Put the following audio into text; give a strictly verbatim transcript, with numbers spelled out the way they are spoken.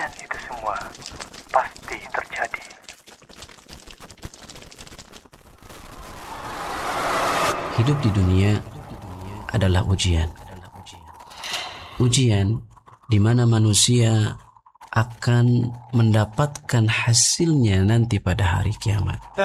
Dan itu semua pasti terjadi. Hidup di dunia adalah ujian. Ujian di mana manusia akan mendapatkan hasilnya nanti pada hari kiamat.